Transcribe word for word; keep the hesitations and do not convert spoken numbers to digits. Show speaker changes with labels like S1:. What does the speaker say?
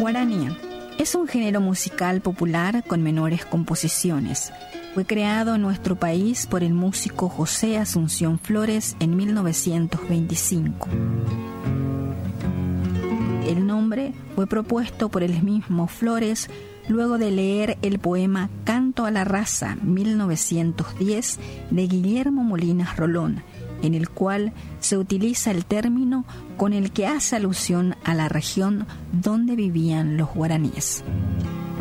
S1: Guaraní es un género musical popular con menores composiciones. Fue creado en nuestro país por el músico José Asunción Flores en mil novecientos veinticinco. El nombre fue propuesto por el mismo Flores luego de leer el poema Canto a la Raza mil novecientos diez de Guillermo Molinas Rolón, en el cual se utiliza el término con el que hace alusión a la región donde vivían los guaraníes.